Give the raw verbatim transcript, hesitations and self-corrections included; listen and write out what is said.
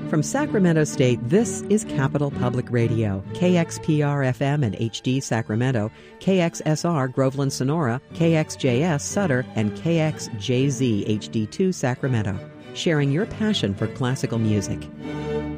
From Sacramento State, this is Capital Public Radio, K X P R F M and H D Sacramento, K X S R Groveland Sonora, K X J S Sutter, and K X J Z H D two Sacramento, sharing your passion for classical music.